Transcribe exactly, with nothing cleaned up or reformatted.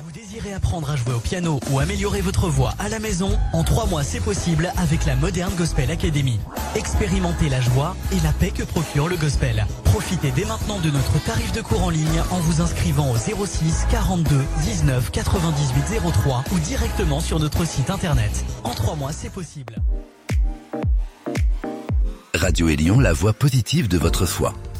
Vous désirez apprendre à jouer au piano ou améliorer votre voix à la maison? En trois mois, c'est possible avec la Modern Gospel Academy. Expérimentez la joie et la paix que procure le gospel. Profitez dès maintenant de notre tarif de cours en ligne en vous inscrivant au zéro six quarante-deux dix-neuf quatre-vingt-dix-huit zéro trois ou directement sur notre site internet. En trois mois, c'est possible. Radio Élion, la voix positive de votre foi.